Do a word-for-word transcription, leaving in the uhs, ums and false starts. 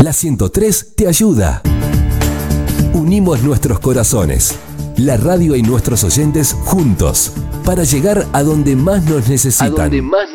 La ciento tres te ayuda. Unimos nuestros corazones, la radio y nuestros oyentes juntos, para llegar a donde más nos necesitan. A donde más